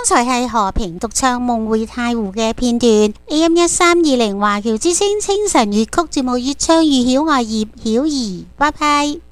才係何平獨唱《夢回太湖》嘅片段。AM1320華僑之聲清晨粵曲節目越唱越曉，我葉曉怡，拜拜。